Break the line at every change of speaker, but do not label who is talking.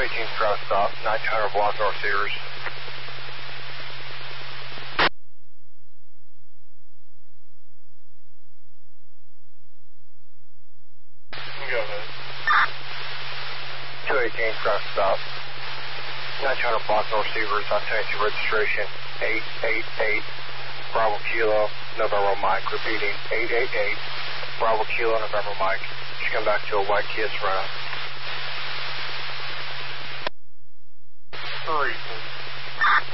cross stop, 1900 block North Sears.
Go ahead.
218 cross stop, 1900 block North Sears on Tennessee registration 888 Bravo Kilo November Mike. Repeating 888 Bravo Kilo November Mike. Just come back to a white Kia Sorento.
3.